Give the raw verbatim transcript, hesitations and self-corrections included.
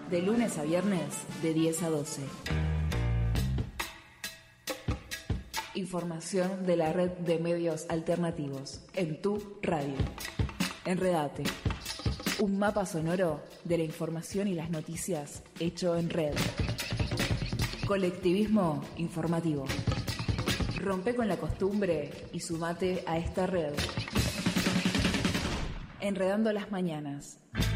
De lunes a viernes, de diez a doce. Información de la red de medios alternativos en tu radio. Enredate. Un mapa sonoro de la información y las noticias hecho en red. Colectivismo informativo. Rompe con la costumbre y sumate a esta red. Enredando las mañanas.